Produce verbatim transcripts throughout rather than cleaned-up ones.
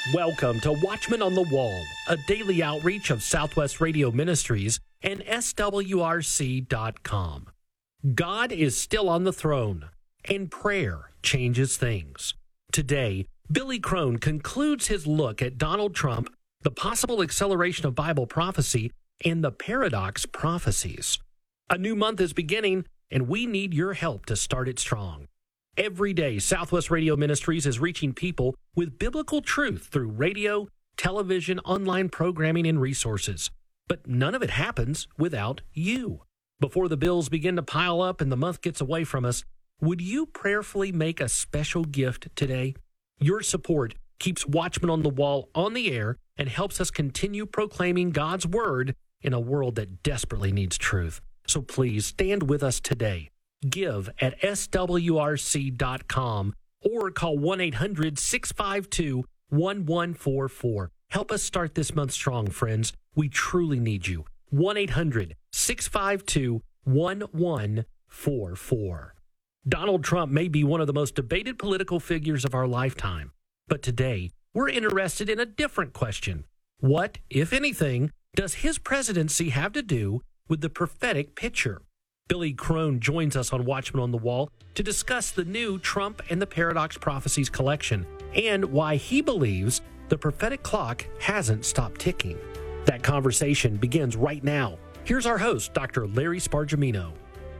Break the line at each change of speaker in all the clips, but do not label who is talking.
Welcome to Watchmen on the Wall, a daily outreach of Southwest Radio Ministries and S W R C dot com. God is still on the throne, and prayer changes things. Today, Billy Crone concludes his look at Donald Trump, the possible acceleration of Bible prophecy, and the paradox prophecies. A new month is beginning, and we need your help to start it strong. Every day, Southwest Radio Ministries is reaching people with biblical truth through radio, television, online programming, and resources. But none of it happens without you. Before the bills begin to pile up and the month gets away from us, would you prayerfully make a special gift today? Your support keeps Watchmen on the Wall on the air and helps us continue proclaiming God's Word in a world that desperately needs truth. So please stand with us today. Give at S W R C dot com or call one eight hundred six five two one one four four. Help us start this month strong, friends. We truly need you. one eight hundred six five two one one four four. Donald Trump may be one of the most debated political figures of our lifetime. But today, we're interested in a different question. What, if anything, does his presidency have to do with the prophetic picture? Billy Crone joins us on Watchmen on the Wall to discuss the new Trump and the Paradox Prophecies collection and why he believes the prophetic clock hasn't stopped ticking. That conversation begins right now. Here's our host, Doctor Larry Spargimino.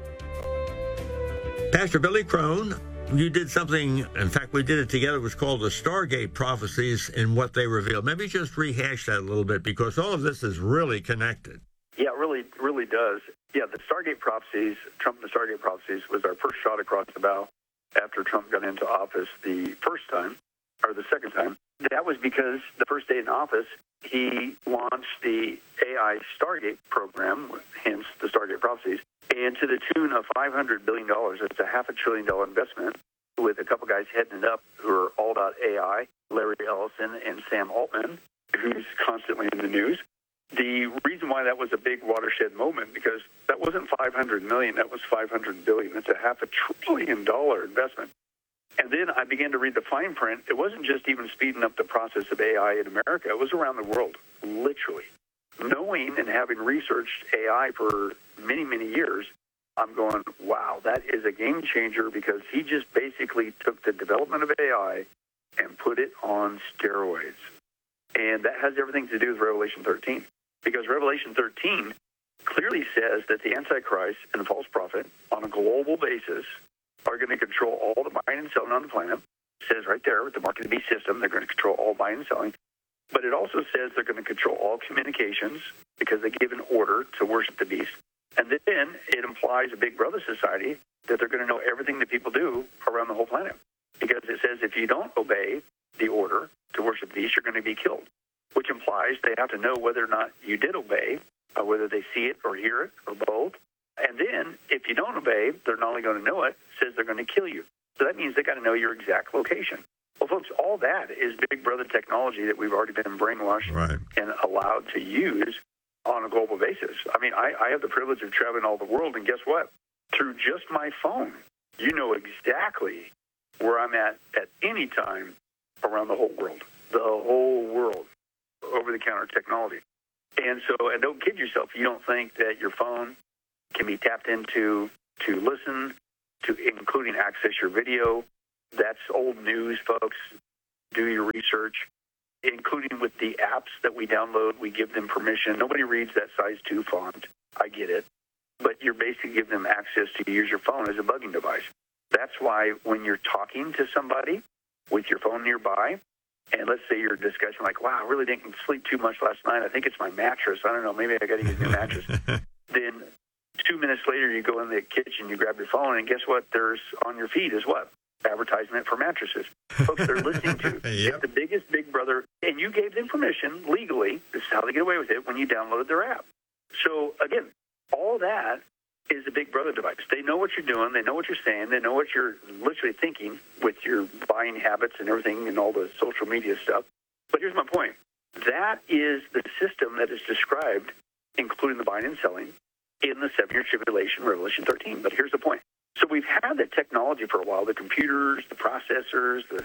Pastor Billy Crone, you did something, in fact, we did it together. It was called the Stargate Prophecies and what they revealed. Maybe just rehash that a little bit because all of this is really connected.
Yeah, it really, really does. Yeah, the Stargate Prophecies, Trump and the Stargate Prophecies, was our first shot across the bow after Trump got into office the first time, or the second time. That was because the first day in office, he launched the A I Stargate program, hence the Stargate Prophecies, and to the tune of five hundred billion dollars. It's a half a trillion dollar investment with a couple guys heading it up who are all about A I, Larry Ellison and Sam Altman, who's constantly in the news. The reason why that was a big watershed moment, because that wasn't five hundred million dollars, that was five hundred billion dollars. That's a half a trillion dollar investment. And then I began to read the fine print. It wasn't just even speeding up the process of A I in America. It was around the world, literally. Knowing and having researched A I for many, many years, I'm going, wow, that is a game changer because he just basically took the development of A I and put it on steroids. And that has everything to do with Revelation thirteen. Because Revelation thirteen clearly says that the Antichrist and the false prophet on a global basis are going to control all the buying and selling on the planet. It says right there with the mark of the beast system, they're going to control all buying and selling. But it also says they're going to control all communications because they give an order to worship the beast. And then it implies a big brother society that they're going to know everything that people do around the whole planet. Because it says if you don't obey the order to worship the beast, you're going to be killed. Which implies they have to know whether or not you did obey, uh, whether they see it or hear it or both. And then, if you don't obey, they're not only going to know it, it says they're going to kill you. So that means they got to know your exact location. Well, folks, all that is Big Brother technology that we've already been brainwashed
right.
and allowed to use on a global basis. I mean, I, I have the privilege of traveling all the world, and guess what? Through just my phone, you know exactly where I'm at at any time around the whole world. The whole world. Over-the-counter technology. And so, and don't kid yourself, you don't think that your phone can be tapped into to listen, to including access your video. That's old news, folks. Do your research, including with the apps that we download. We give them permission. Nobody reads that size two font. I get it. But you're basically giving them access to use your phone as a bugging device. That's why when you're talking to somebody with your phone nearby, and let's say you're discussing like, wow, I really didn't sleep too much last night. I think it's my mattress. I don't know. Maybe I got to get a new mattress. Then two minutes later, you go in the kitchen, you grab your phone, and guess what? There's on your feed is what? Advertisement for mattresses. Folks, they're listening to. Yep. It's the biggest Big Brother. And you gave them permission legally. This is how they get away with it when you download their app. So, again, all that is a Big Brother device. They know what you're doing. They know what you're saying. They know what you're literally thinking with your buying habits and everything and all the social media stuff. But here's my point. That is the system that is described, including the buying and selling, in the seven-year tribulation, Revelation thirteen. But here's the point. So we've had the technology for a while, the computers, the processors, the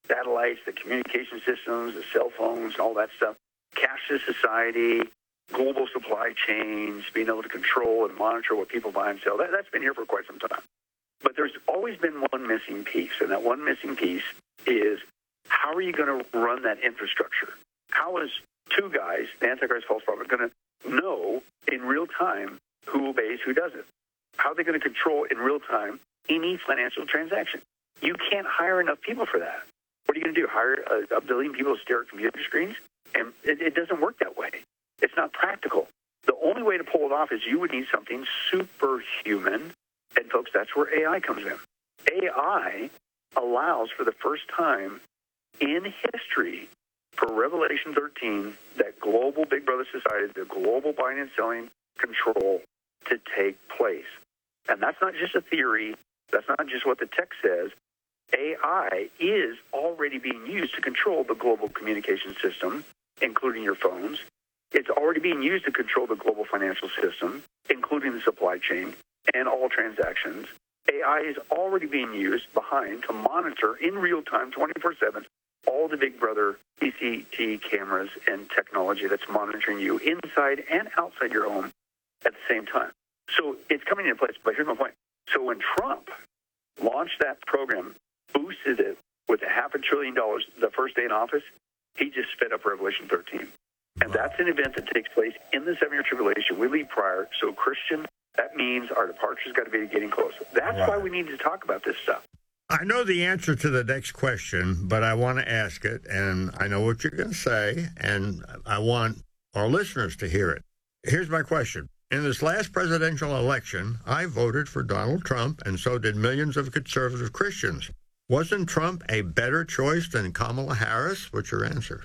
satellites, the communication systems, the cell phones, and all that stuff, cashless society, global supply chains, being able to control and monitor what people buy and sell. That, that's been here for quite some time. But there's always been one missing piece, and that one missing piece is how are you going to run that infrastructure? How is two guys, the Antichrist, false prophet, going to know in real time who obeys, who doesn't? How are they going to control in real time any financial transaction? You can't hire enough people for that. What are you going to do, hire a, a billion people to stare at computer screens? And it, it doesn't work that way. It's not practical. The only way to pull it off is you would need something superhuman. And folks, that's where A I comes in. A I allows for the first time in history for Revelation thirteen, that global Big Brother society, the global buying and selling control to take place. And that's not just a theory. That's not just what the text says. A I is already being used to control the global communication system, including your phones. It's already being used to control the global financial system, including the supply chain and all transactions. A I is already being used behind to monitor in real time, twenty-four seven, all the Big Brother C C T V cameras and technology that's monitoring you inside and outside your home at the same time. So it's coming into place. But here's my point. So when Trump launched that program, boosted it with a half a trillion dollars the first day in office, he just sped up Revelation thirteen. And that's an event that takes place in the seven-year tribulation. We leave prior. So Christian, that means our departure's got to be getting closer. That's right. Why we need to talk about this stuff.
I know the answer to the next question, but I want to ask it, and I know what you're going to say, and I want our listeners to hear it. Here's my question. In this last presidential election, I voted for Donald Trump, and so did millions of conservative Christians. Wasn't Trump a better choice than Kamala Harris? What's your answer?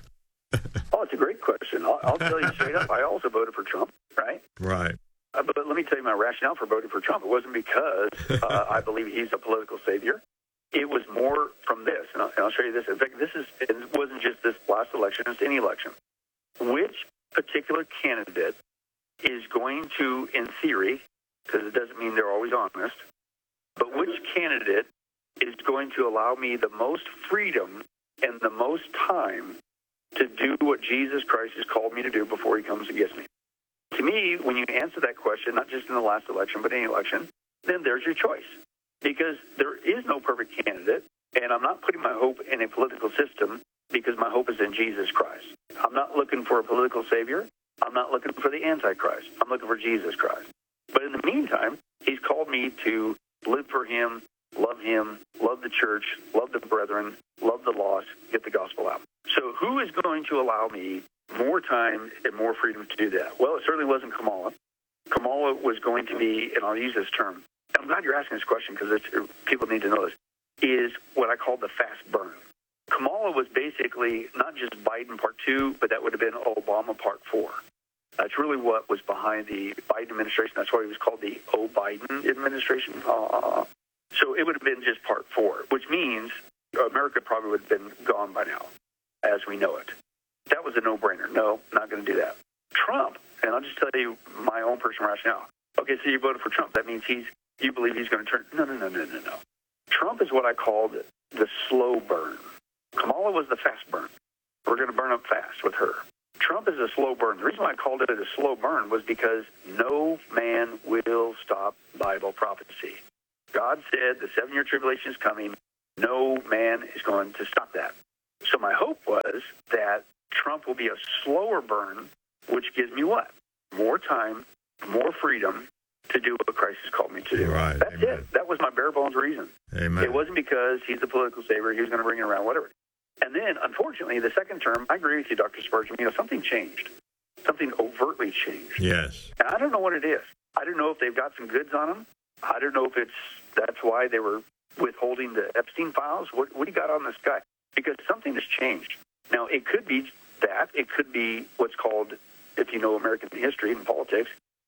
Oh, it's a great question. I'll, I'll tell you straight up, I also voted for Trump, right?
Right.
Uh, but let me tell you my rationale for voting for Trump. It wasn't because uh, I believe he's a political savior. It was more from this, and I'll, and I'll show you this. In fact, this is it wasn't just this last election; it's any election. Which particular candidate is going to, in theory, because it doesn't mean they're always honest, but which candidate is going to allow me the most freedom and the most time to do what Jesus Christ has called me to do before he comes and gets me? To me, when you answer that question, not just in the last election, but any election, then there's your choice. Because there is no perfect candidate, and I'm not putting my hope in a political system because my hope is in Jesus Christ. I'm not looking for a political savior. I'm not looking for the Antichrist. I'm looking for Jesus Christ. But in the meantime, he's called me to live for him, love him, love the church, love the brethren, love the lost, get the gospel out. So who is going to allow me more time and more freedom to do that? Well, it certainly wasn't Kamala. Kamala was going to be, and I'll use this term, I'm glad you're asking this question because people need to know this, is what I call the fast burn. Kamala was basically not just Biden part two, but that would have been Obama part four. That's really what was behind the Biden administration. That's why it was called the O-Biden administration. Uh, so it would have been just part four, which means America probably would have been gone by now, as we know it. That was a no-brainer. No, not going to do that. Trump, and I'll just tell you my own personal rationale. Okay, so you voted for Trump. That means he's you believe he's going to turn. No, no, no, no, no, no. Trump is what I called the slow burn. Kamala was the fast burn. We're going to burn up fast with her. Trump is a slow burn. The reason why I called it a slow burn was because no man will stop Bible prophecy. God said the seven-year tribulation is coming. No man is going to stop that. So my hope was that Trump will be a slower burn, which gives me what? More time, more freedom to do what Christ has called me to do.
Right.
That's
Amen.
it. That was my bare bones reason.
Amen.
It wasn't because he's the political savior, he was going to bring it around, whatever. And then, unfortunately, the second term, I agree with you, Doctor Spurgeon, you know, something changed. Something overtly changed.
Yes.
And I don't know what it is. I don't know if they've got some goods on them. I don't know if it's that's why they were withholding the Epstein files. What, what do you got on this guy? Because something has changed. Now, it could be that. It could be what's called, if you know American history and politics,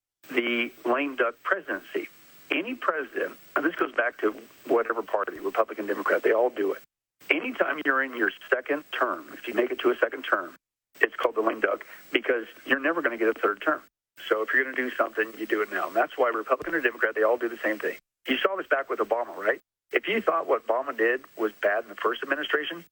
the lame duck presidency. Any president, and this goes back to whatever party, Republican, Democrat, they all do it. Anytime you're in your second term, if you make it to a second term, it's called the lame duck because you're never going to get a third term. So if you're going to do something, you do it now. And that's why Republican or Democrat, they all do the same thing. You saw this back with Obama, right? If you thought what Obama did was bad in the first administration,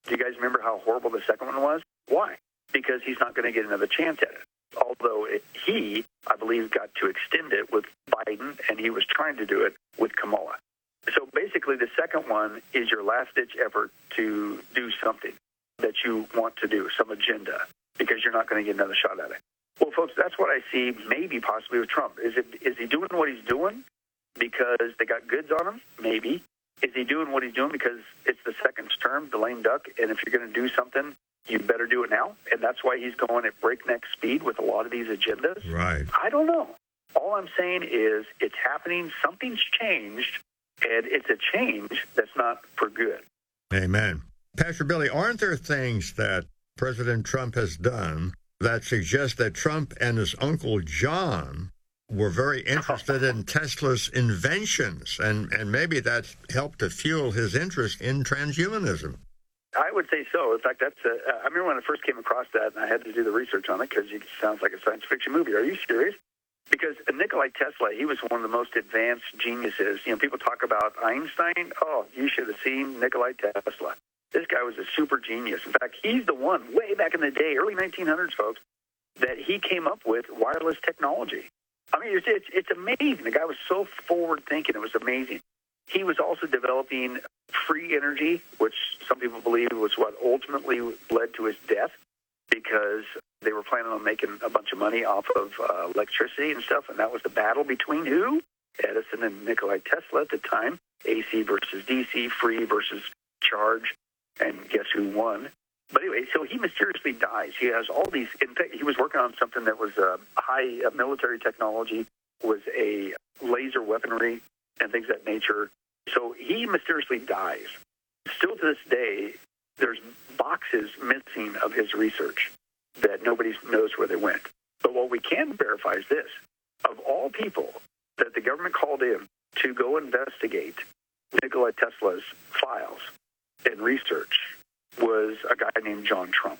Do you guys remember how horrible the second one was? Why? Because he's not going to get another chance at it. Although it, he, I believe, got to extend it with Biden, and he was trying to do it with Kamala. So basically, the second one is your last-ditch effort to do something that you want to do, some agenda, because you're not going to get another shot at it. Well, folks, that's what I see maybe possibly with Trump. Is it is he doing what he's doing because they got goods on him? Maybe. Is he doing what he's doing because it's the second term, the lame duck, and if you're going to do something, you better do it now? And that's why he's going at breakneck speed with a lot of these agendas?
Right.
I don't know. All I'm saying is it's happening. Something's changed, and it's a change that's not for good.
Amen. Pastor Billy, aren't there things that President Trump has done that suggest that Trump and his Uncle John were very interested in Tesla's inventions, and, and maybe that's helped to fuel his interest in transhumanism?
I would say so. In fact, that's a, I remember when I first came across that, and I had to do the research on it because it sounds like a science fiction movie. Are you serious? Because Nikola Tesla, he was one of the most advanced geniuses. You know, people talk about Einstein. Oh, you should have seen Nikola Tesla. This guy was a super genius. In fact, he's the one way back in the day, early nineteen hundreds, folks, that he came up with wireless technology. I mean, it's, it's, it's amazing. The guy was so forward-thinking. It was amazing. He was also developing free energy, which some people believe was what ultimately led to his death because they were planning on making a bunch of money off of uh, electricity and stuff, and that was the battle between who? Edison and Nikola Tesla at the time, A C versus D C, free versus charge, and guess who won? But anyway, so he mysteriously dies. He has all these, in fact, he was working on something that was uh, high uh, military technology, was a laser weaponry, and things of that nature. So he mysteriously dies. Still to this day, there's boxes missing of his research that nobody knows where they went. But what we can verify is this. Of all people that the government called in to go investigate Nikola Tesla's files and research was a guy named John Trump.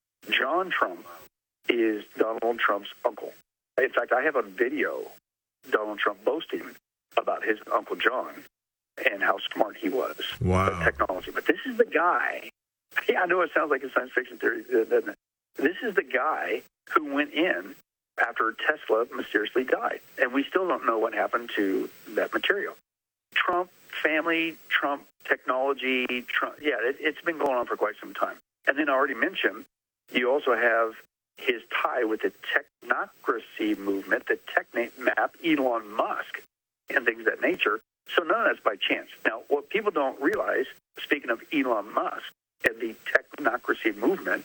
John Trump is Donald Trump's uncle. In fact, I have a video Donald Trump boasting about his Uncle John and how smart he was
wow.
with technology. But this is the guy, yeah, I know it sounds like a science fiction theory, doesn't it? This is the guy who went in after Tesla mysteriously died. And we still don't know what happened to that material. Trump family, Trump technology, Trump, yeah, it, it's been going on for quite some time. And then I already mentioned, you also have his tie with the technocracy movement, the technate map, Elon Musk, and things of that nature. So none of that's by chance. Now, what people don't realize, speaking of Elon Musk and the technocracy movement,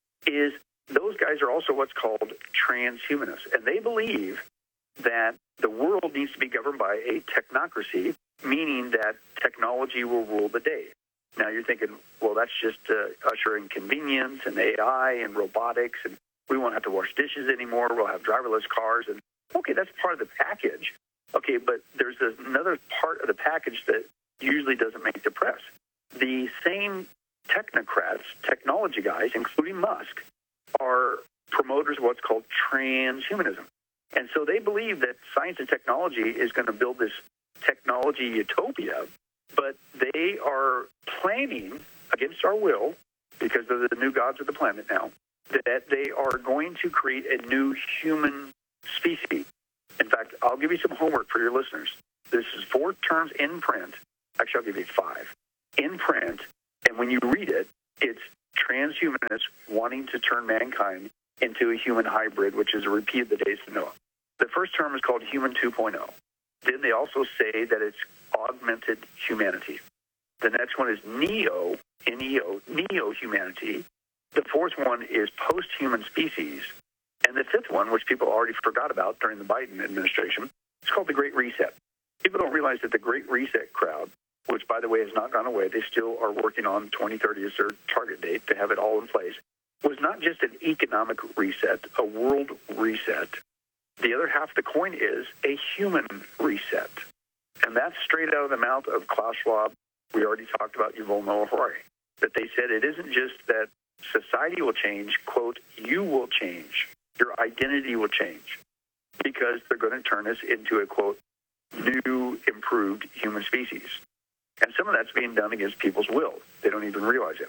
is those guys are also what's called transhumanists. And they believe that the world needs to be governed by a technocracy, meaning that technology will rule the day. Now, you're thinking, well, that's just uh, ushering convenience and A I and robotics, and we won't have to wash dishes anymore. We'll have driverless cars. And okay, that's part of the package. Okay, but there's another part of the package that usually doesn't make the press. The same technocrats, technology guys, including Musk, are promoters of what's called transhumanism. And so they believe that science and technology is going to build this technology utopia, but they are planning against our will, because they're the new gods of the planet now, that they are going to create a new human species. In fact, I'll give you some homework for your listeners. This is four terms in print. Actually, I'll give you five. In print, and when you read it, it's transhumanists wanting to turn mankind into a human hybrid, which is a repeat of the days of Noah. The first term is called Human two point oh. Then they also say that it's augmented humanity. The next one is neo, N E O, neo-humanity. The fourth one is post-human species. And the fifth one, which people already forgot about during the Biden administration, it's called the Great Reset. People don't realize that the Great Reset crowd, which, by the way, has not gone away, they still are working on twenty thirty as their target date to have it all in place, was not just an economic reset, a world reset. The other half of the coin is a human reset. And that's straight out of the mouth of Klaus Schwab. We already talked about Yuval Noah Harari, that they said it isn't just that society will change, quote, you will change. Your identity will change, because they're going to turn us into a, quote, new, improved human species. And some of that's being done against people's will. They don't even realize it.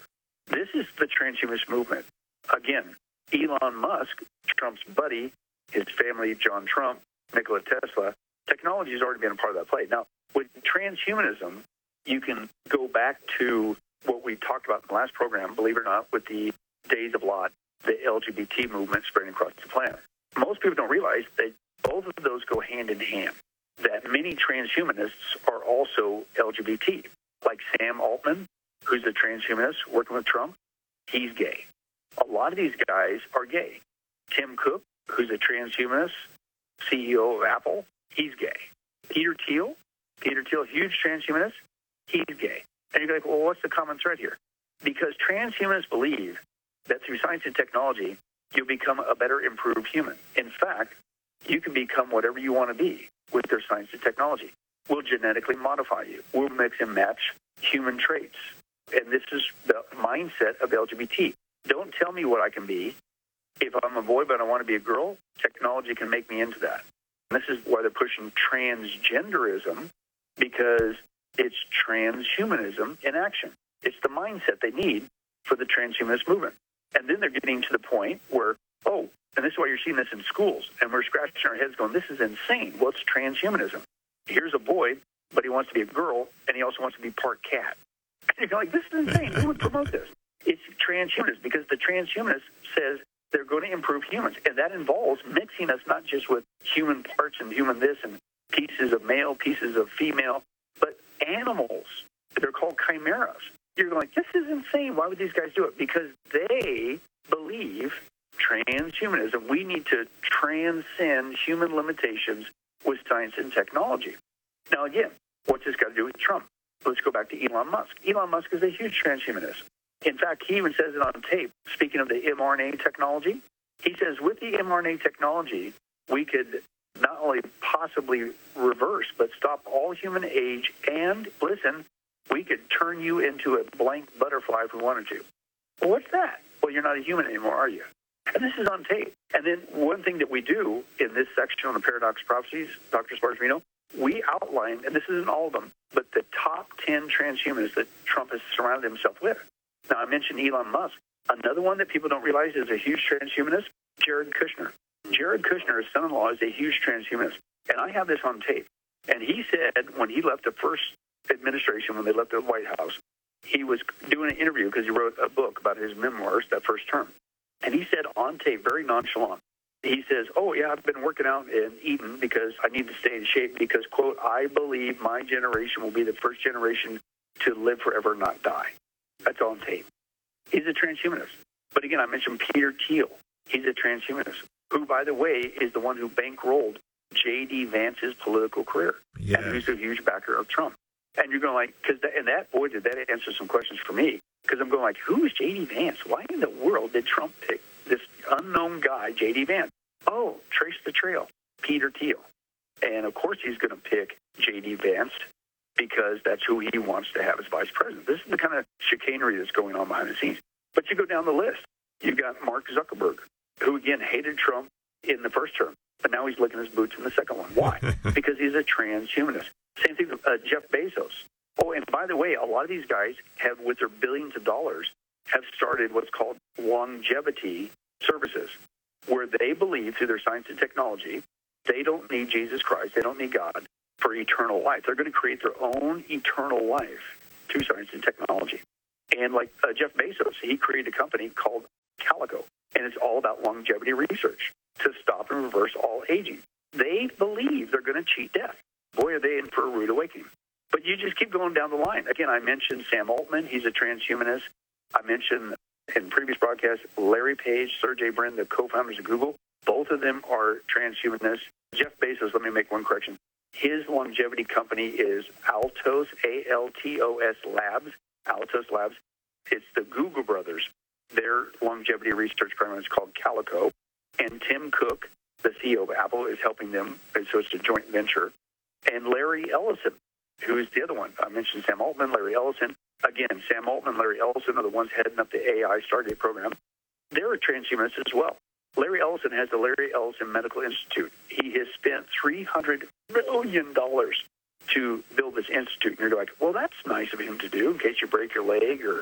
This is the transhumanist movement. Again, Elon Musk, Trump's buddy, his family, John Trump, Nikola Tesla, technology has already been a part of that play. Now, with transhumanism, you can go back to what we talked about in the last program, believe it or not, with the Days of Lot, the L G B T movement spreading across the planet. Most people don't realize that both of those go hand in hand, that many transhumanists are also L G B T. Like Sam Altman, who's a transhumanist working with Trump, he's gay. A lot of these guys are gay. Tim Cook, who's a transhumanist, C E O of Apple, he's gay. Peter Thiel, Peter Thiel, huge transhumanist, he's gay. And you're like, well, what's the common thread here? Because transhumanists believe that through science and technology, you'll become a better, improved human. In fact, you can become whatever you want to be with their science and technology. We'll genetically modify you. We'll mix and match human traits. And this is the mindset of L G B T. Don't tell me what I can be. If I'm a boy but I want to be a girl, technology can make me into that. And this is why they're pushing transgenderism, because it's transhumanism in action. It's the mindset they need for the transhumanist movement. And then they're getting to the point where, oh, and this is why you're seeing this in schools, and we're scratching our heads going, this is insane. Well, it's transhumanism. Here's a boy, but he wants to be a girl, and he also wants to be part cat. And you're like, this is insane. Who would promote this? It's transhumanist, because the transhumanist says they're going to improve humans, and that involves mixing us not just with human parts and human this and pieces of male, pieces of female, but animals. They're called chimeras. You're going, this is insane. Why would these guys do it? Because they believe transhumanism. We need to transcend human limitations with science and technology. Now, again, what's this got to do with Trump? Let's go back to Elon Musk. Elon Musk is a huge transhumanist. In fact, he even says it on tape, speaking of the mRNA technology. He says with the mRNA technology, we could not only possibly reverse, but stop all human age, and, listen, we could turn you into a blank butterfly if we wanted to. Well, what's that? Well, you're not a human anymore, are you? And this is on tape. And then one thing that we do in this section on the Paradox Prophecies, Doctor Spargino, we outline, and this isn't all of them, but the top ten transhumanists that Trump has surrounded himself with. Now, I mentioned Elon Musk. Another one that people don't realize is a huge transhumanist, Jared Kushner. Jared Kushner, his son-in-law, is a huge transhumanist. And I have this on tape. And he said when he left the first administration, when they left the White House, he was doing an interview because he wrote a book about his memoirs that first term. And he said on tape, very nonchalant, he says, oh, yeah, I've been working out and eating because I need to stay in shape because, quote, I believe my generation will be the first generation to live forever, not die. That's on tape. He's a transhumanist. But again, I mentioned Peter Thiel. He's a transhumanist, who, by the way, is the one who bankrolled J D. Vance's political career.
Yes.
And who's a huge backer of Trump. And you're going like, because and that, boy, did that answer some questions for me. Because I'm going like, who is J D. Vance? Why in the world did Trump pick this unknown guy, J D. Vance? Oh, trace the trail, Peter Thiel. And, of course, he's going to pick J D. Vance because that's who he wants to have as vice president. This is the kind of chicanery that's going on behind the scenes. But you go down the list. You've got Mark Zuckerberg, who, again, hated Trump in the first term, but now he's licking his boots in the second one. Why? Because he's a transhumanist. Same thing with uh, Jeff Bezos. Oh, and by the way, a lot of these guys have, with their billions of dollars, have started what's called longevity services, where they believe through their science and technology, they don't need Jesus Christ, they don't need God for eternal life. They're going to create their own eternal life through science and technology. And like uh, Jeff Bezos, he created a company called Calico, and it's all about longevity research to stop and reverse all aging. They believe they're going to cheat death. Boy, are they in for a rude awakening. But you just keep going down the line. Again, I mentioned Sam Altman. He's a transhumanist. I mentioned in previous broadcasts Larry Page, Sergey Brin, the co-founders of Google. Both of them are transhumanists. Jeff Bezos, let me make one correction. His longevity company is Altos, A L T O S Labs. Altos Labs. It's the Google brothers. Their longevity research program is called Calico. And Tim Cook, the C E O of Apple, is helping them. So it's a joint venture. And Larry Ellison, who is the other one. I mentioned Sam Altman, Larry Ellison. Again, Sam Altman, Larry Ellison are the ones heading up the A I Stargate program. They're a transhumanists as well. Larry Ellison has the Larry Ellison Medical Institute. He has spent three hundred million dollars to build this institute. And you're like, well, that's nice of him to do in case you break your leg or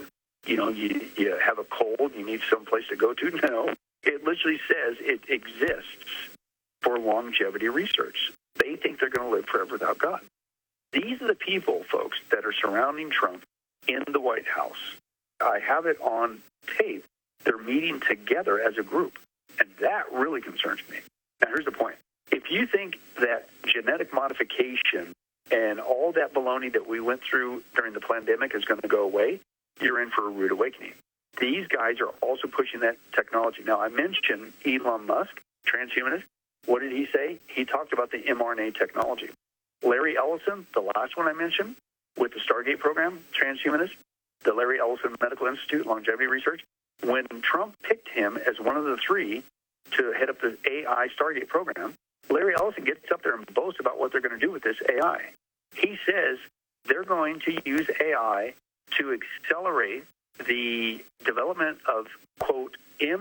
you know, you, you have a cold, you need some place to go to. No, it literally says it exists for longevity research. They think they're going to live forever without God. These are the people, folks, that are surrounding Trump in the White House. I have it on tape. They're meeting together as a group, and that really concerns me. Now, here's the point. If you think that genetic modification and all that baloney that we went through during the pandemic is going to go away, you're in for a rude awakening. These guys are also pushing that technology. Now, I mentioned Elon Musk, transhumanist. What did he say? He talked about the mRNA technology. Larry Ellison, the last one I mentioned, with the Stargate program, transhumanist, the Larry Ellison Medical Institute, longevity research, when Trump picked him as one of the three to head up the A I Stargate program, Larry Ellison gets up there and boasts about what they're going to do with this A I. He says they're going to use A I to accelerate the development of, quote,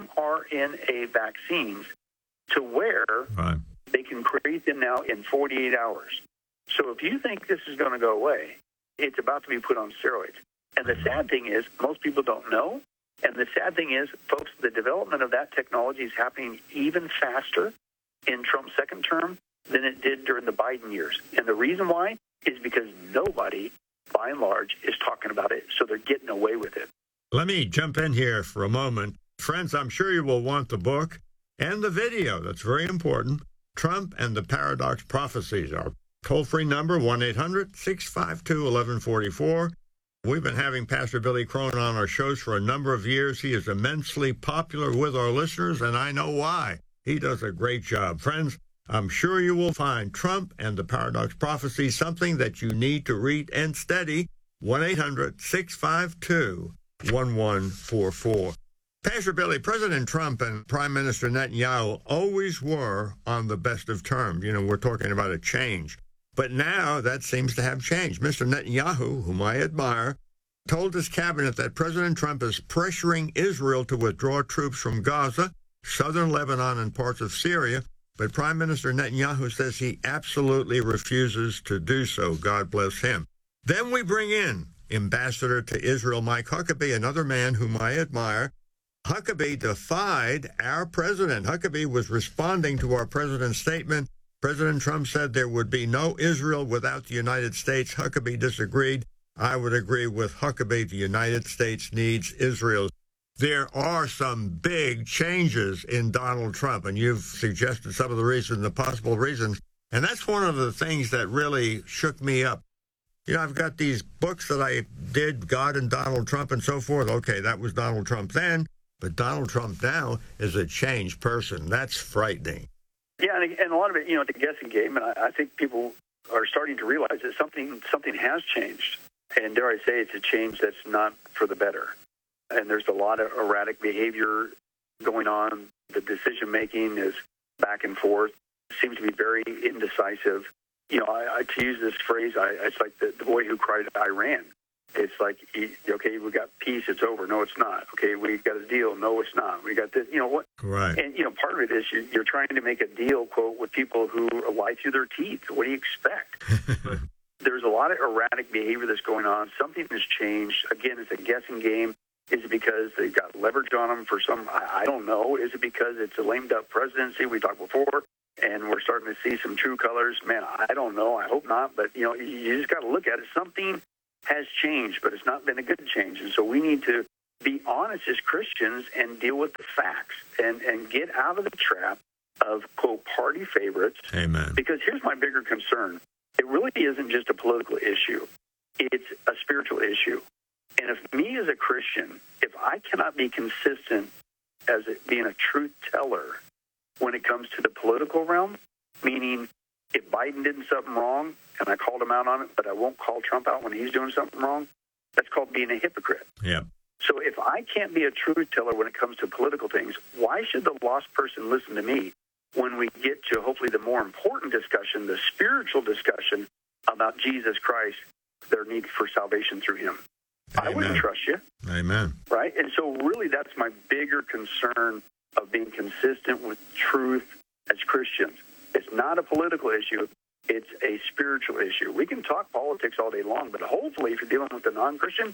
mRNA vaccines to where
right.
they can create them now in forty-eight hours. So if you think this is going to go away, it's about to be put on steroids. And the sad thing is, most people don't know. And the sad thing is, folks, the development of that technology is happening even faster in Trump's second term than it did during the Biden years. And the reason why is because nobody, by and large, is talking about it, so they're getting away with it.
Let me jump in here for a moment. Friends, I'm sure you will want the book and the video. That's very important. Trump and the Paradox Prophecies. Our toll-free number, one eight hundred six five two one one four four. We've been having Pastor Billy Crone on our shows for a number of years. He is immensely popular with our listeners, and I know why. He does a great job. Friends, I'm sure you will find Trump and the Paradox Prophecy something that you need to read and study. one eight hundred six five two one one four four. Pastor Billy, President Trump and Prime Minister Netanyahu always were on the best of terms. You know, we're talking about a change. But now that seems to have changed. Mister Netanyahu, whom I admire, told his cabinet that President Trump is pressuring Israel to withdraw troops from Gaza, southern Lebanon, and parts of Syria. But Prime Minister Netanyahu says he absolutely refuses to do so. God bless him. Then we bring in Ambassador to Israel Mike Huckabee, another man whom I admire. Huckabee defied our president. Huckabee was responding to our president's statement. President Trump said there would be no Israel without the United States. Huckabee disagreed. I would agree with Huckabee. The United States needs Israel. There are some big changes in Donald Trump, and you've suggested some of the reasons, the possible reasons. And that's one of the things that really shook me up. You know, I've got these books that I did, God and Donald Trump and so forth. Okay, that was Donald Trump then, but Donald Trump now is a changed person. That's frightening.
Yeah, and, and a lot of it, you know, it's a guessing game, and I, I think people are starting to realize that something something has changed. And dare I say, it's a change that's not for the better. And there's a lot of erratic behavior going on. The decision-making is back and forth. It seems to be very indecisive. You know, I, I, to use this phrase, I, it's like the, the boy who cried Iran. It's like, okay, we got peace, it's over. No, it's not. Okay, we got a deal. No, it's not. We got this. You know what?
Right.
And, you know, part of it is you're, you're trying to make a deal, quote, with people who lie through their teeth. What do you expect? But there's a lot of erratic behavior that's going on. Something has changed. Again, it's a guessing game. Is it because they've got leverage on them for some, I, I don't know. Is it because it's a lame duck presidency we talked before, and we're starting to see some true colors? Man, I don't know. I hope not. But, you know, you just got to look at it. Something has changed, but it's not been a good change. And so we need to be honest as Christians and deal with the facts and, and get out of the trap of, quote, party favorites.
Amen.
Because here's my bigger concern. It really isn't just a political issue. It's a spiritual issue. And if me as a Christian, if I cannot be consistent as being a truth teller when it comes to the political realm, meaning if Biden did something wrong and I called him out on it, but I won't call Trump out when he's doing something wrong, that's called being a hypocrite.
Yeah.
So if I can't be a truth teller when it comes to political things, why should the lost person listen to me when we get to hopefully the more important discussion, the spiritual discussion about Jesus Christ, their need for salvation through him?
Amen.
I wouldn't trust you.
Amen.
Right? And so really that's my bigger concern of being consistent with truth as Christians. It's not a political issue. It's a spiritual issue. We can talk politics all day long, but hopefully if you're dealing with a non-Christian,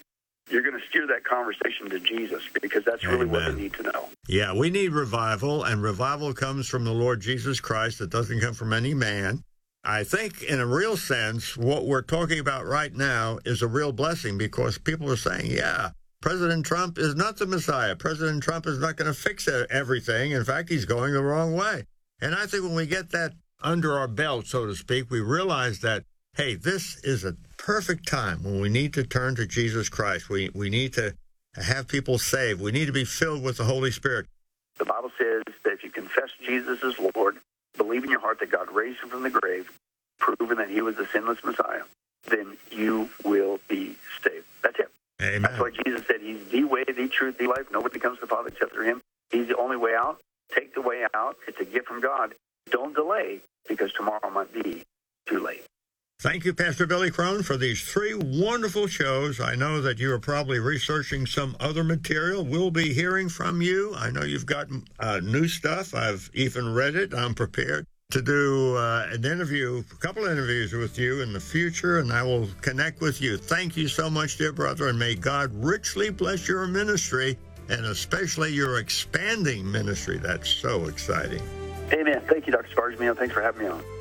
you're going to steer that conversation to Jesus, because that's really
Amen.
what they need to know.
Yeah, we need revival, and revival comes from the Lord Jesus Christ. It doesn't come from any man. I think in a real sense, what we're talking about right now is a real blessing, because people are saying, yeah, President Trump is not the Messiah. President Trump is not going to fix everything. In fact, he's going the wrong way. And I think when we get that under our belt, so to speak, we realize that, hey, this is a perfect time when we need to turn to Jesus Christ. We we need to have people saved. We need to be filled with the Holy Spirit.
The Bible says that if you confess Jesus as Lord, believe in your heart that God raised him from the grave, proving that he was the sinless Messiah, then you will be saved. That's it.
Amen.
That's why Jesus said he's the way, the truth, the life. Nobody comes to the Father except through him. He's the only way out. Take the way out. It's a gift from God. Don't delay, because tomorrow might be too late.
Thank you, Pastor Billy Crone, for these three wonderful shows. I know that you are probably researching some other material. We'll be hearing from you. I know you've got uh, new stuff. I've even read it. I'm prepared to do uh, an interview, a couple of interviews with you in the future, and I will connect with you. Thank you so much, dear brother, and may God richly bless your ministry, and especially your expanding ministry. That's so exciting.
Amen. Thank you, Doctor Spargsman. Thanks for having me on.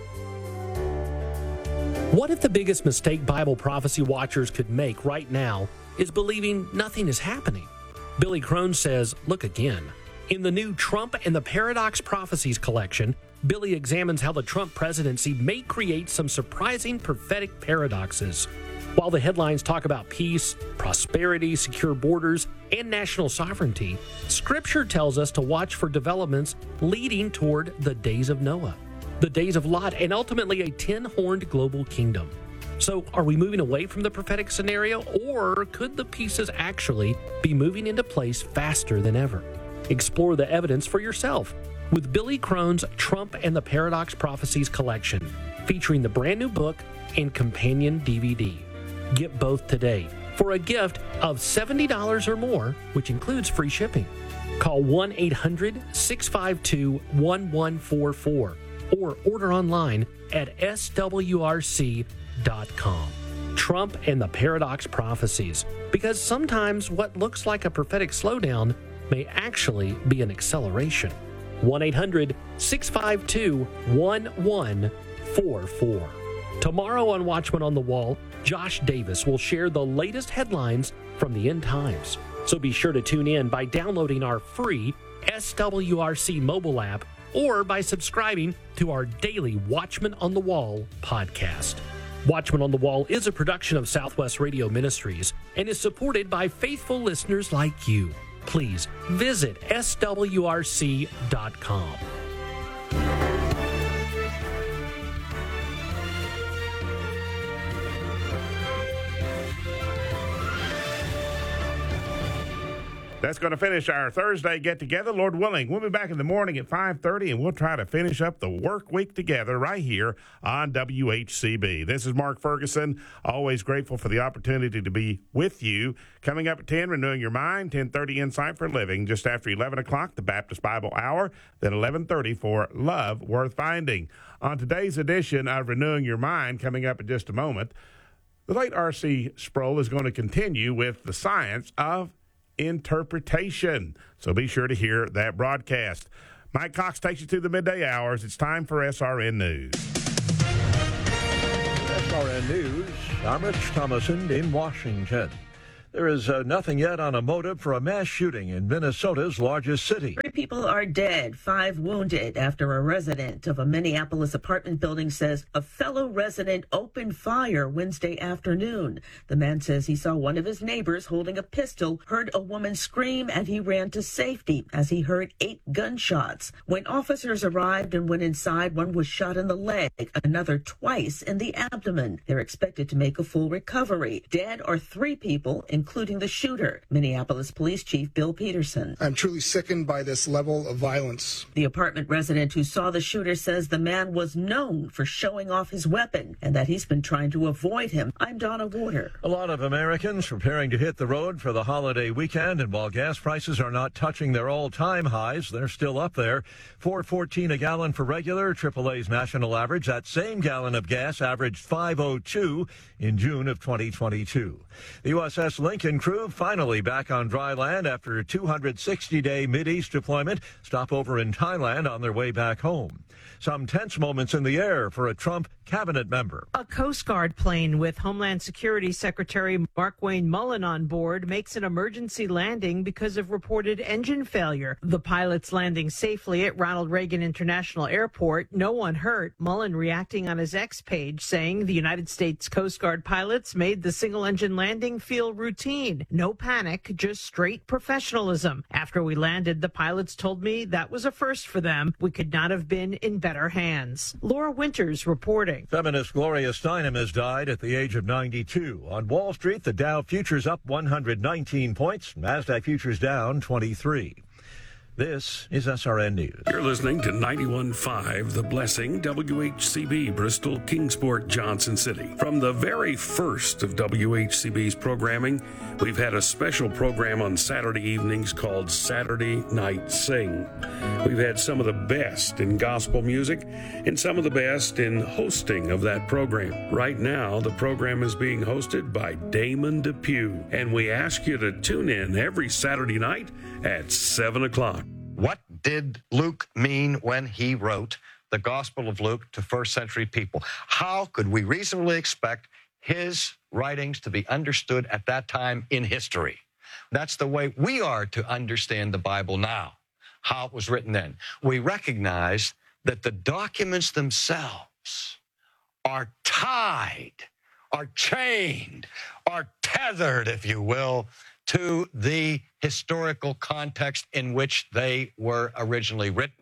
What if the biggest mistake Bible prophecy watchers could make right now is believing nothing is happening? Billy Crone says, look again. In the new Trump and the Paradox Prophecies collection, Billy examines how the Trump presidency may create some surprising prophetic paradoxes. While the headlines talk about peace, prosperity, secure borders, and national sovereignty, Scripture tells us to watch for developments leading toward the days of Noah, the days of Lot, and ultimately a ten-horned global kingdom. So are we moving away from the prophetic scenario, or could the pieces actually be moving into place faster than ever? Explore the evidence for yourself with Billy Crone's Trump and the Paradox Prophecies collection, featuring the brand new book and companion D V D. Get both today for a gift of seventy dollars or more, which includes free shipping. Call one eight hundred six five two one one four four or order online at S W R C dot com. Trump and the Paradox Prophecies, because sometimes what looks like a prophetic slowdown may actually be an acceleration. one eight hundred six five two one one four four. Tomorrow on Watchman on the Wall, Josh Davis will share the latest headlines from the end times. So be sure to tune in by downloading our free S W R C mobile app or by subscribing to our daily Watchman on the Wall podcast. Watchman on the Wall is a production of Southwest Radio Ministries and is supported by faithful listeners like you. Please visit S W R C dot com.
That's going to finish our Thursday get-together. Lord willing, we'll be back in the morning at five thirty, and we'll try to finish up the work week together right here on W H C B. This is Mark Ferguson, always grateful for the opportunity to be with you. Coming up at ten, Renewing Your Mind, ten thirty, Insight for Living. Just after eleven o'clock, the Baptist Bible Hour, then eleven thirty for Love Worth Finding. On today's edition of Renewing Your Mind, coming up in just a moment, the late R C Sproul is going to continue with the science of interpretation. So be sure to hear that broadcast. Mike Cox takes you to the midday hours. It's time for S R N News.
S R N News, I'm Rich Thomason in Washington. There is uh, nothing yet on a motive for a mass shooting in Minnesota's largest city.
Three people are dead, five wounded, after a resident of a Minneapolis apartment building says a fellow resident opened fire Wednesday afternoon. The man says he saw one of his neighbors holding a pistol, heard a woman scream, and he ran to safety as he heard eight gunshots. When officers arrived and went inside, one was shot in the leg, another twice in the abdomen. They're expected to make a full recovery. Dead are three people, including the shooter. Minneapolis Police Chief Bill Peterson.
I'm truly sickened by this level of violence.
The apartment resident who saw the shooter says the man was known for showing off his weapon and that he's been trying to avoid him. I'm Donna Warder.
A lot of Americans preparing to hit the road for the holiday weekend, and while gas prices are not touching their all-time highs, they're still up there. four fourteen a gallon for regular, triple A's national average. That same gallon of gas averaged five oh two in June of twenty twenty-two. The U S S Lincoln crew finally back on dry land after a two hundred sixty day Mideast deployment, stopover in Thailand on their way back home. Some tense moments in the air for a Trump cabinet member.
A Coast Guard plane with Homeland Security Secretary Markwayne Mullin on board makes an emergency landing because of reported engine failure. The pilot's landing safely at Ronald Reagan International Airport. No one hurt. Mullin reacting on his X page saying the United States Coast Guard pilots made the single-engine landing feel routine. No panic, just straight professionalism. After we landed, the pilots told me that was a first for them. We could not have been in better hands. Laura Winters reporting.
Feminist Gloria Steinem has died at the age of ninety-two. On Wall Street, the Dow futures up one hundred nineteen points, NASDAQ futures down twenty-three. This is S R N News.
You're listening to ninety-one point five The Blessing, W H C B, Bristol, Kingsport, Johnson City. From the very first of W H C B's programming, we've had a special program on Saturday evenings called Saturday Night Sing. We've had some of the best in gospel music and some of the best in hosting of that program. Right now, the program is being hosted by Damon Depew, and we ask you to tune in every Saturday night at seven o'clock.
What did Luke mean when he wrote the Gospel of Luke to first century people? How could we reasonably expect his writings to be understood at that time in history? That's the way we are to understand the Bible now, how it was written then. We recognize that the documents themselves are tied, are chained, are tethered, if you will, to the historical context in which they were originally written.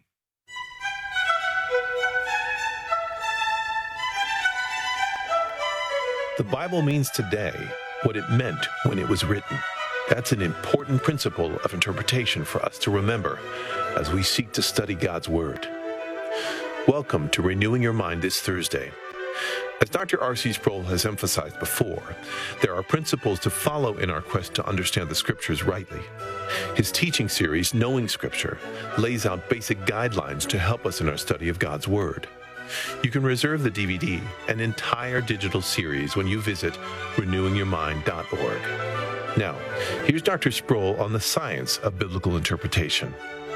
The Bible means today what it meant when it was written. That's an important principle of interpretation for us to remember as we seek to study God's Word. Welcome to Renewing Your Mind this Thursday. As Doctor R C Sproul has emphasized before, there are principles to follow in our quest to understand the Scriptures rightly. His teaching series, Knowing Scripture, lays out basic guidelines to help us in our study of God's Word. You can reserve the D V D, an entire digital series, when you visit renewing your mind dot org. Now, here's Doctor Sproul on the science of biblical interpretation.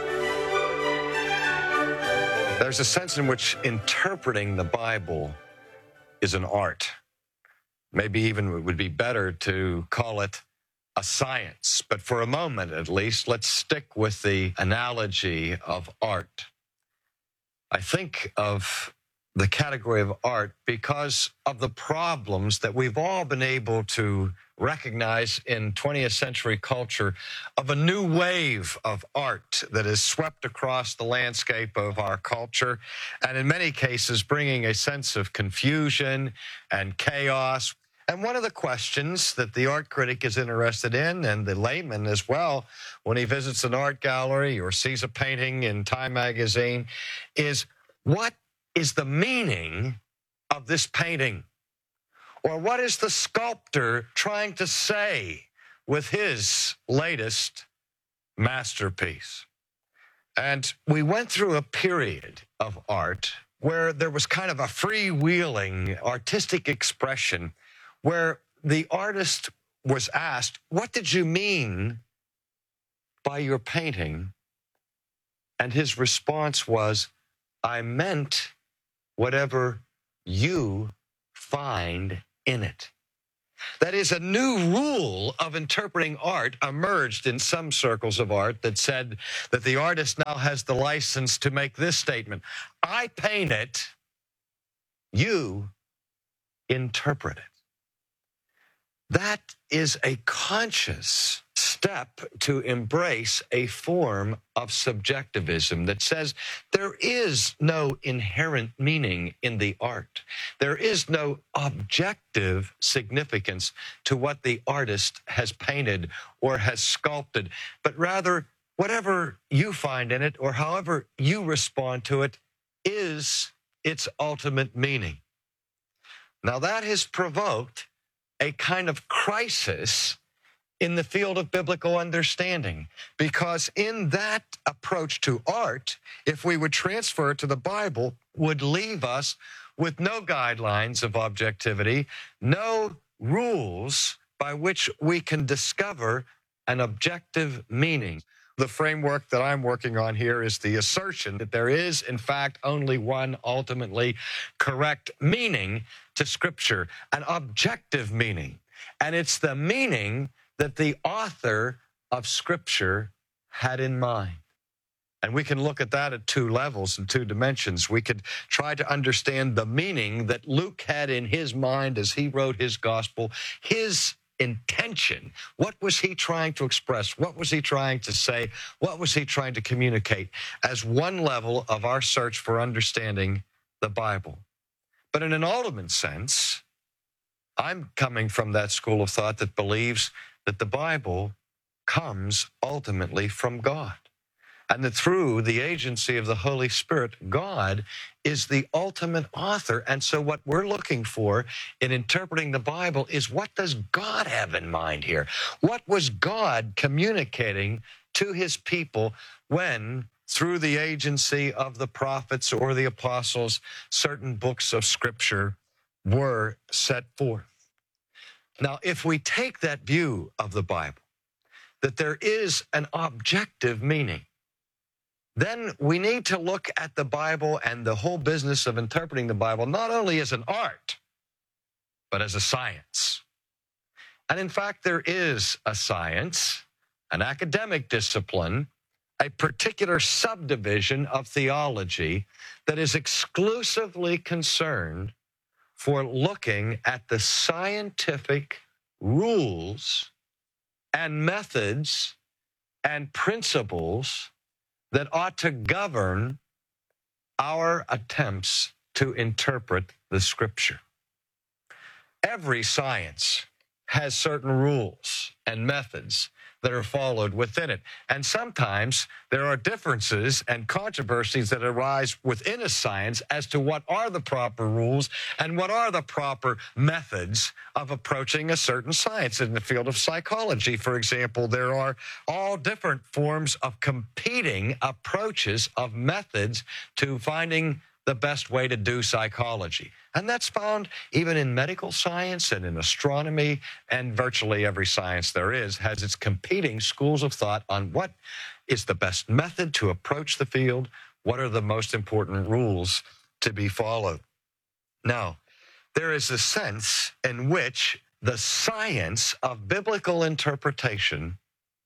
There's a sense in which interpreting the Bible is an art. Maybe even it would be better to call it a science. But for a moment, at least, let's stick with the analogy of art. I think of the category of art because of the problems that we've all been able to recognize in twentieth century culture of a new wave of art that has swept across the landscape of our culture, and in many cases bringing a sense of confusion and chaos. And one of the questions that the art critic is interested in, and the layman as well, when he visits an art gallery or sees a painting in Time magazine, is what is the meaning of this painting? Or what is the sculptor trying to say with his latest masterpiece? And we went through a period of art where there was kind of a freewheeling artistic expression where the artist was asked, what did you mean by your painting? And his response was, I meant whatever you find in it. That is, a new rule of interpreting art emerged in some circles of art that said that the artist now has the license to make this statement: I paint it, you interpret it. That is a conscious step to embrace a form of subjectivism that says there is no inherent meaning in the art. There is no objective significance to what the artist has painted or has sculpted, but rather whatever you find in it or however you respond to it is its ultimate meaning. Now, that has provoked a kind of crisis in the field of biblical understanding, because in that approach to art, if we would transfer it to the Bible, would leave us with no guidelines of objectivity, no rules by which we can discover an objective meaning. The framework that I'm working on here is the assertion that there is, in fact, only one ultimately correct meaning to Scripture, an objective meaning. And it's the meaning that the author of Scripture had in mind. And we can look at that at two levels and two dimensions. We could try to understand the meaning that Luke had in his mind as he wrote his gospel, his intention. What was he trying to express? What was he trying to say? What was he trying to communicate as one level of our search for understanding the Bible? But in an ultimate sense, I'm coming from that school of thought that believes that the Bible comes ultimately from God, and that through the agency of the Holy Spirit, God is the ultimate author. And so what we're looking for in interpreting the Bible is, what does God have in mind here? What was God communicating to his people when, through the agency of the prophets or the apostles, certain books of Scripture were set forth? Now, if we take that view of the Bible, that there is an objective meaning, then we need to look at the Bible and the whole business of interpreting the Bible not only as an art, but as a science. And in fact, there is a science, an academic discipline, a particular subdivision of theology that is exclusively concerned for looking at the scientific rules and methods and principles that ought to govern our attempts to interpret the Scripture. Every science has certain rules and methods that are followed within it. And sometimes there are differences and controversies that arise within a science as to what are the proper rules and what are the proper methods of approaching a certain science. In the field of psychology, for example, there are all different forms of competing approaches of methods to finding the best way to do psychology. And that's found even in medical science and in astronomy, and virtually every science there is has its competing schools of thought on what is the best method to approach the field, what are the most important rules to be followed. Now, there is a sense in which the science of biblical interpretation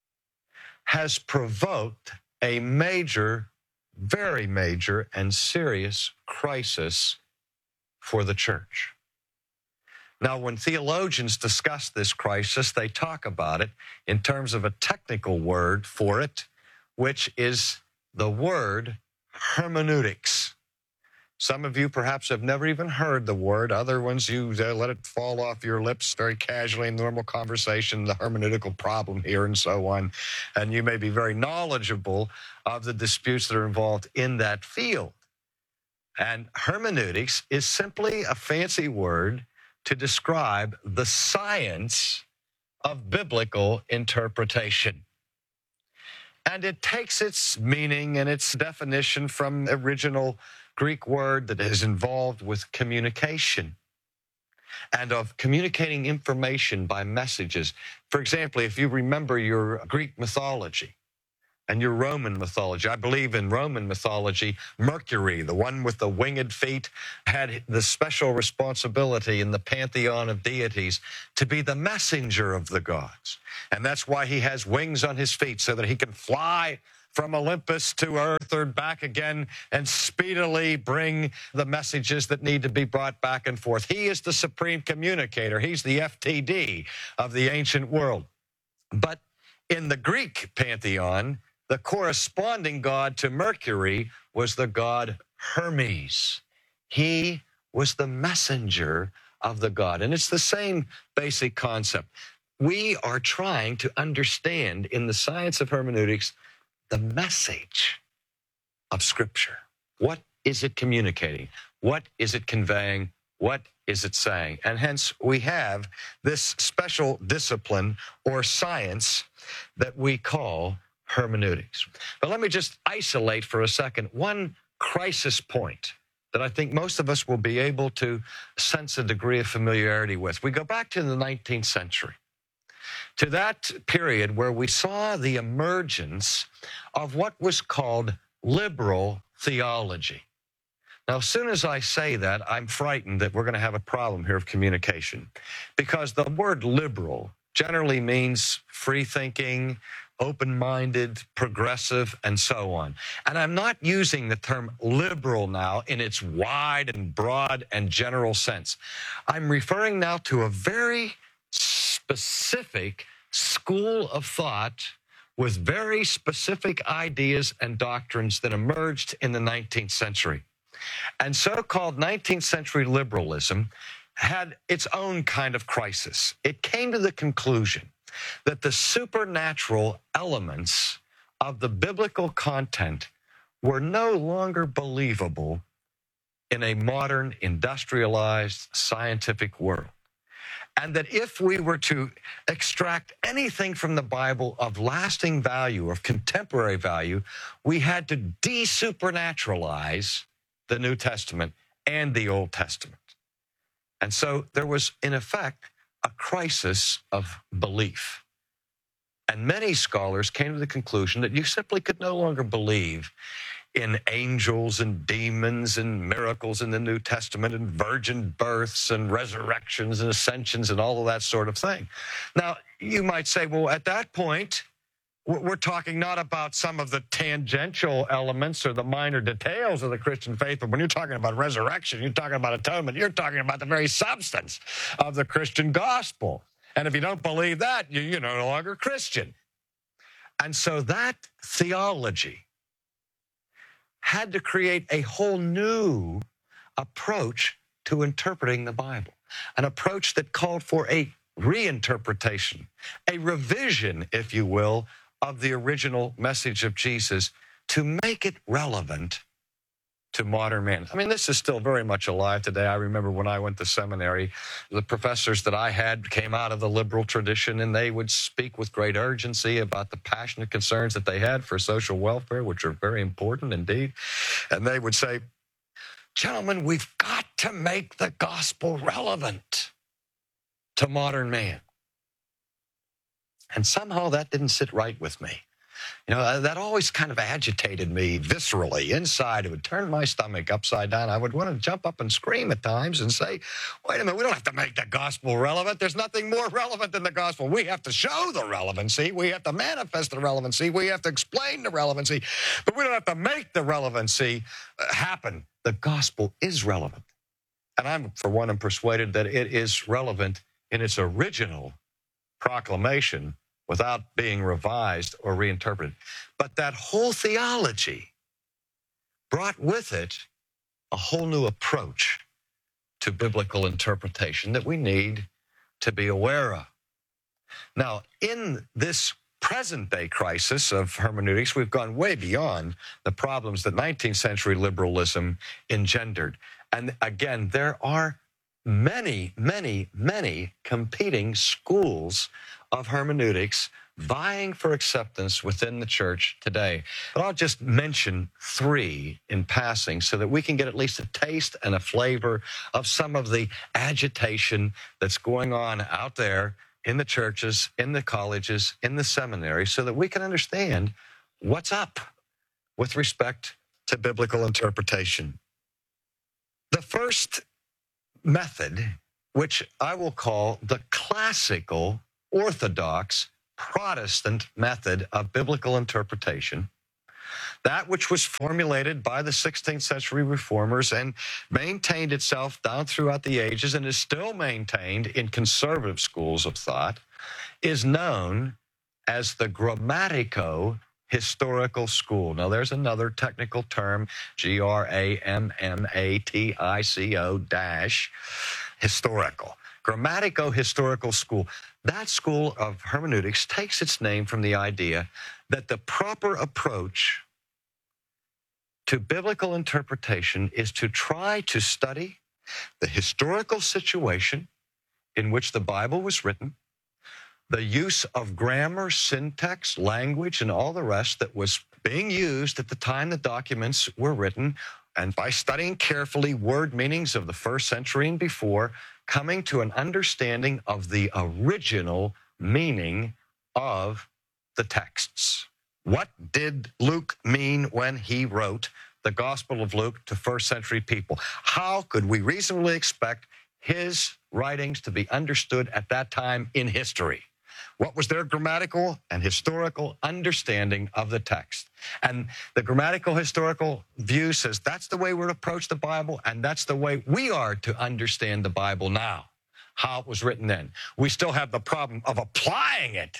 has provoked a major very major and serious crisis for the church. Now, when theologians discuss this crisis, they talk about it in terms of a technical word for it, which is the word hermeneutics. Some of you perhaps have never even heard the word. Other ones, you uh, let it fall off your lips very casually in normal conversation, the hermeneutical problem here and so on. And you may be very knowledgeable of the disputes that are involved in that field. And hermeneutics is simply a fancy word to describe the science of biblical interpretation. And it takes its meaning and its definition from the original Greek word that is involved with communication and of communicating information by messages. For example, if you remember your Greek mythology and your Roman mythology, I believe in Roman mythology, Mercury, the one with the winged feet, had the special responsibility in the pantheon of deities to be the messenger of the gods. And that's why he has wings on his feet, so that he can fly from Olympus to earth or back again and speedily bring the messages that need to be brought back and forth. He is the supreme communicator. He's the F T D of the ancient world. But in the Greek pantheon, the corresponding god to Mercury was the god Hermes. He was the messenger of the god. And it's the same basic concept. We are trying to understand in the science of hermeneutics the message of Scripture. What is it communicating? What is it conveying? What is it saying? And hence we have this special discipline or science that we call hermeneutics. But let me just isolate for a second one crisis point that I think most of us will be able to sense a degree of familiarity with. We go back to the nineteenth century, to that period where we saw the emergence of what was called liberal theology. Now, as soon as I say that, I'm frightened that we're going to have a problem here of communication, because the word liberal generally means free-thinking, open-minded, progressive, and so on. And I'm not using the term liberal now in its wide and broad and general sense. I'm referring now to a very specific school of thought with very specific ideas and doctrines that emerged in the nineteenth century. And so-called nineteenth century liberalism had its own kind of crisis. It came to the conclusion that the supernatural elements of the biblical content were no longer believable in a modern, industrialized, scientific world. And that if we were to extract anything from the Bible of lasting value, of contemporary value, we had to de-supernaturalize the New Testament and the Old Testament. And so there was, in effect, a crisis of belief. And many scholars came to the conclusion that you simply could no longer believe in angels and demons and miracles in the New Testament and virgin births and resurrections and ascensions and all of that sort of thing. Now, you might say, well, at that point, we're talking not about some of the tangential elements or the minor details of the Christian faith, but when you're talking about resurrection, you're talking about atonement, you're talking about the very substance of the Christian gospel. And if you don't believe that, you're no longer Christian. And so that theology had to create a whole new approach to interpreting the Bible, an approach that called for a reinterpretation, a revision, if you will, of the original message of Jesus to make it relevant to modern man. I mean, this is still very much alive today. I remember when I went to seminary, the professors that I had came out of the liberal tradition, and they would speak with great urgency about the passionate concerns that they had for social welfare, which are very important indeed. And they would say, gentlemen, we've got to make the gospel relevant to modern man. And somehow that didn't sit right with me. You know, that always kind of agitated me viscerally inside. It would turn my stomach upside down. I would want to jump up and scream at times and say, wait a minute, we don't have to make the gospel relevant. There's nothing more relevant than the gospel. We have to show the relevancy. We have to manifest the relevancy. We have to explain the relevancy. But we don't have to make the relevancy happen. The gospel is relevant. And I'm, for one, am persuaded that it is relevant in its original proclamation without being revised or reinterpreted. But that whole theology brought with it a whole new approach to biblical interpretation that we need to be aware of. Now, in this present-day crisis of hermeneutics, we've gone way beyond the problems that nineteenth century liberalism engendered. And again, there are many, many, many competing schools of hermeneutics vying for acceptance within the church today. But I'll just mention three in passing so that we can get at least a taste and a flavor of some of the agitation that's going on out there in the churches, in the colleges, in the seminaries, so that we can understand what's up with respect to biblical interpretation. The first method, which I will call the classical Orthodox Protestant method of biblical interpretation, that which was formulated by the sixteenth century reformers and maintained itself down throughout the ages and is still maintained in conservative schools of thought, is known as the grammatico-historical school. Now, there's another technical term, G R A M M A T I C O dash historical. grammatico-historical school. That school of hermeneutics takes its name from the idea that the proper approach to biblical interpretation is to try to study the historical situation in which the Bible was written, the use of grammar, syntax, language, and all the rest that was being used at the time the documents were written, and by studying carefully word meanings of the first century and before, coming to an understanding of the original meaning of the texts. What did Luke mean when he wrote the Gospel of Luke to first century people? How could we reasonably expect his writings to be understood at that time in history? What was their grammatical and historical understanding of the text? And the grammatical historical view says that's the way we're to approach the Bible, and that's the way we are to understand the Bible now, how it was written then. We still have the problem of applying it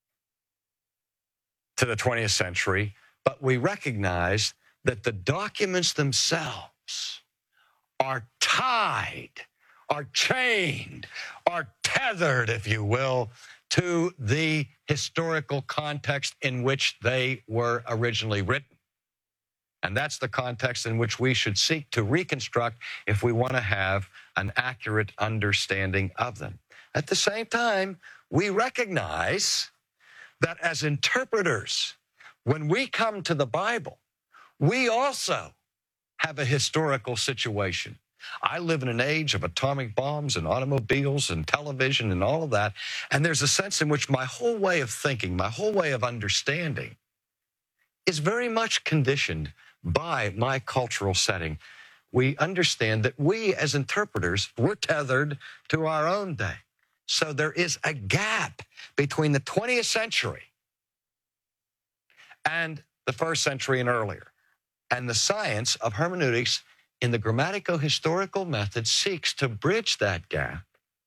to the twentieth century, but we recognize that the documents themselves are tied, are chained, are tethered, if you will, to the historical context in which they were originally written. And that's the context in which we should seek to reconstruct if we want to have an accurate understanding of them. At the same time, we recognize that as interpreters, when we come to the Bible, we also have a historical situation. I live in an age of atomic bombs and automobiles and television and all of that, and there's a sense in which my whole way of thinking, my whole way of understanding is very much conditioned by my cultural setting. We understand that we as interpreters, we're tethered to our own day. So there is a gap between the twentieth century and the first century and earlier. And the science of hermeneutics in the grammatico-historical method seeks to bridge that gap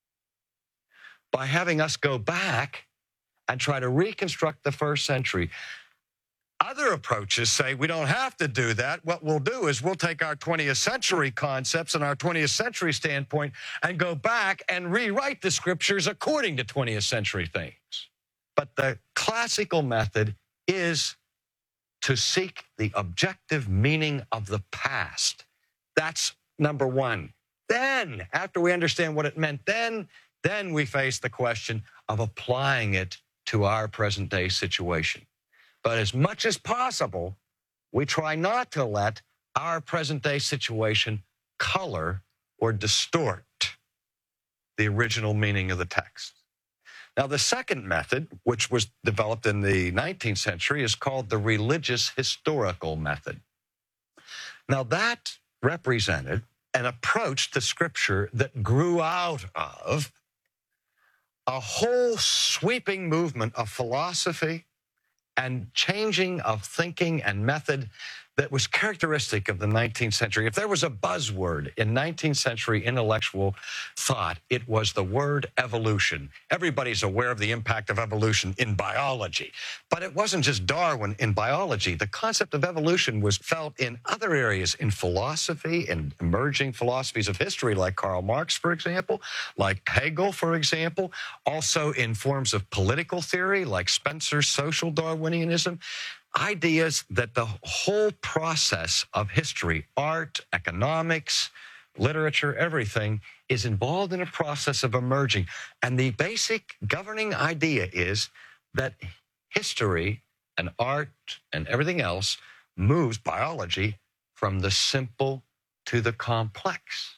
by having us go back and try to reconstruct the first century. Other approaches say we don't have to do that. What we'll do is we'll take our twentieth century concepts and our twentieth century standpoint and go back and rewrite the scriptures according to twentieth century things. But the classical method is to seek the objective meaning of the past. That's number one. Then, after we understand what it meant then, then we face the question of applying it to our present day situation. But as much as possible, we try not to let our present day situation color or distort the original meaning of the text. Now, the second method, which was developed in the nineteenth century, is called the religious historical method. Now, that represented an approach to Scripture that grew out of a whole sweeping movement of philosophy and changing of thinking and method that was characteristic of the nineteenth century. If there was a buzzword in nineteenth century intellectual thought, it was the word evolution. Everybody's aware of the impact of evolution in biology, but it wasn't just Darwin in biology. The concept of evolution was felt in other areas, in philosophy, in emerging philosophies of history, like Karl Marx, for example, like Hegel, for example, also in forms of political theory, like Spencer's social Darwinianism. Ideas that the whole process of history, art, economics, literature, everything is involved in a process of emerging. And the basic governing idea is that history and art and everything else moves biology from the simple to the complex.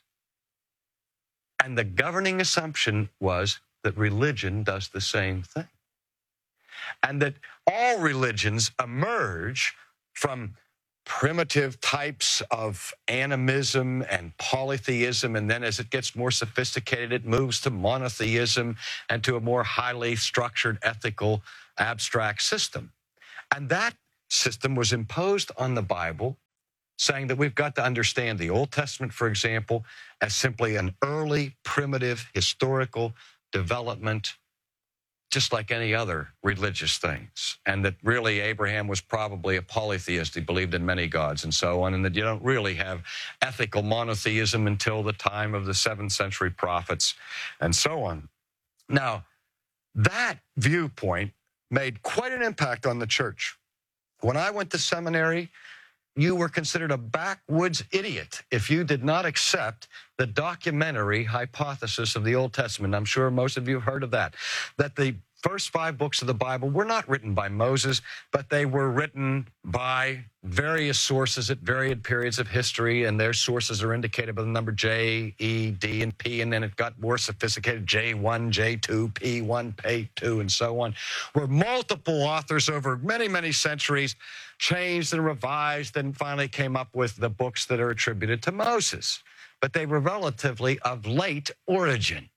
And the governing assumption was that religion does the same thing. And that all religions emerge from primitive types of animism and polytheism, and then as it gets more sophisticated, it moves to monotheism and to a more highly structured, ethical, abstract system. And that system was imposed on the Bible, saying that we've got to understand the Old Testament, for example, as simply an early, primitive, historical development just like any other religious things, and that really Abraham was probably a polytheist. He believed in many gods and so on, and that you don't really have ethical monotheism until the time of the seventh century prophets and so on. Now, that viewpoint made quite an impact on the church. When I went to seminary, you were considered a backwoods idiot if you did not accept the documentary hypothesis of the Old Testament. I'm sure most of you have heard of that, that the first five books of the Bible were not written by Moses, but they were written by various sources at varied periods of history, and their sources are indicated by the number J, E, D, and P, and then it got more sophisticated, J one, J two, P one, P two, and so on, where multiple authors over many, many centuries changed and revised and finally came up with the books that are attributed to Moses. But they were relatively of late origin.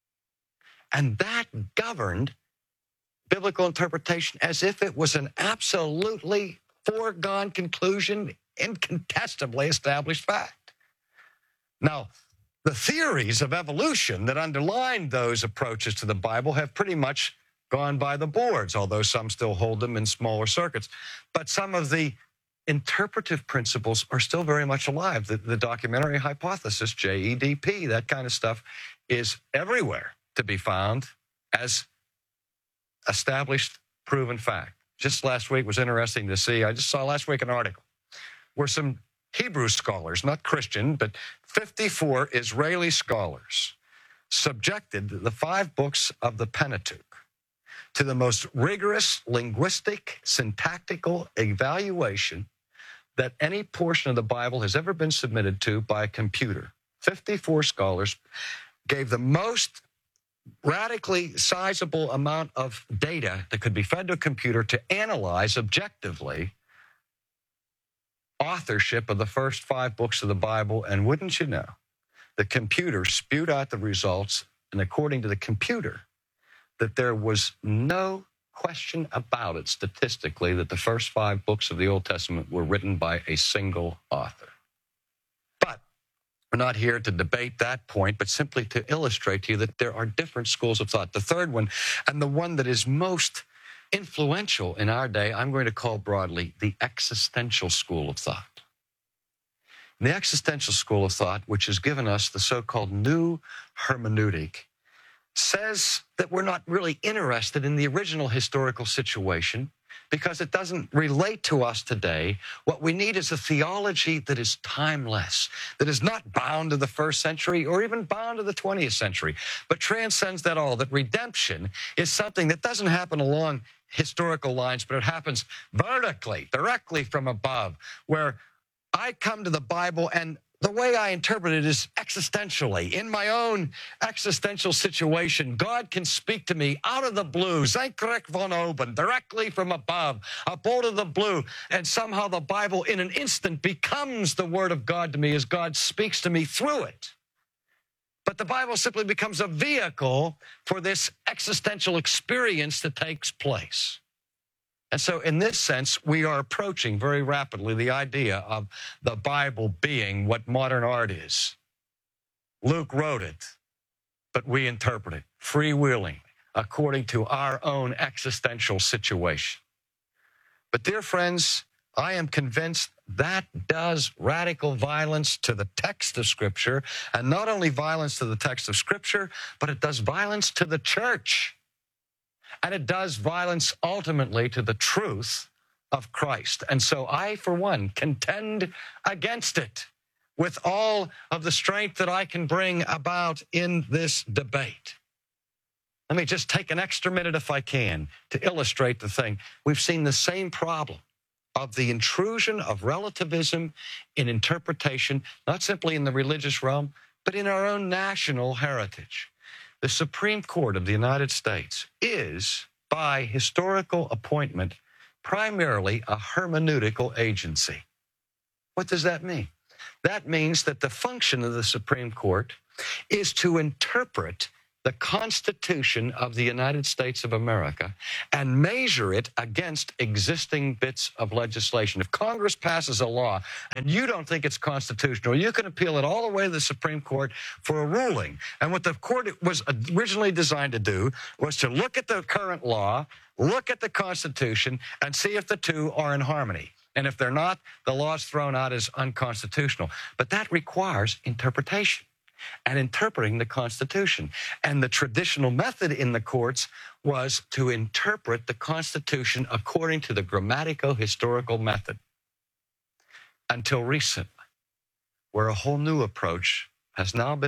And that governed biblical interpretation as if it was an absolutely foregone conclusion, incontestably established fact. Now, the theories of evolution that underline those approaches to the Bible have pretty much gone by the boards, although some still hold them in smaller circuits. But some of the interpretive principles are still very much alive. The, the documentary hypothesis, J E D P, that kind of stuff is everywhere to be found as established, proven fact. Just last week was interesting to see. I just saw last week an article where some Hebrew scholars, not Christian, but fifty-four Israeli scholars subjected the five books of the Pentateuch to the most rigorous linguistic, syntactical evaluation that any portion of the Bible has ever been submitted to by a computer. fifty-four scholars gave the most radically sizable amount of data that could be fed to a computer to analyze objectively authorship of the first five books of the Bible. And wouldn't you know, the computer spewed out the results, and according to the computer, that there was no question about it statistically that the first five books of the Old Testament were written by a single author. But we're not here to debate that point, but simply to illustrate to you that there are different schools of thought. The third one, and the one that is most influential in our day, I'm going to call broadly the existential school of thought. And the existential school of thought, which has given us the so-called new hermeneutic, says that we're not really interested in the original historical situation because it doesn't relate to us today. What we need is a theology that is timeless, that is not bound to the first century or even bound to the twentieth century, but transcends that all, that redemption is something that doesn't happen along historical lines, but it happens vertically, directly from above, where I come to the Bible and the way I interpret it is existentially. In my own existential situation, God can speak to me out of the blue, Zenkirch von oben, directly from above, a bolt of the blue, and somehow the Bible in an instant becomes the Word of God to me as God speaks to me through it. But the Bible simply becomes a vehicle for this existential experience that takes place. And so in this sense, we are approaching very rapidly the idea of the Bible being what modern art is. Luke wrote it, but we interpret it freewheeling according to our own existential situation. But dear friends, I am convinced that does radical violence to the text of Scripture, and not only violence to the text of Scripture, but it does violence to the church. And it does violence ultimately to the truth of Christ. And so I, for one, contend against it with all of the strength that I can bring about in this debate. Let me just take an extra minute, if I can, to illustrate the thing. We've seen the same problem of the intrusion of relativism in interpretation, not simply in the religious realm, but in our own national heritage. The Supreme Court of the United States is, by historical appointment, primarily a hermeneutical agency. What does that mean? That means that the function of the Supreme Court is to interpret the Constitution of the United States of America and measure it against existing bits of legislation. If Congress passes a law and you don't think it's constitutional, you can appeal it all the way to the Supreme Court for a ruling. And what the court was originally designed to do was to look at the current law, look at the Constitution, and see if the two are in harmony. And if they're not, the law is thrown out as unconstitutional. But that requires interpretation and interpreting the Constitution. And the traditional method in the courts was to interpret the Constitution according to the grammatico-historical method until recently, where a whole new approach has now been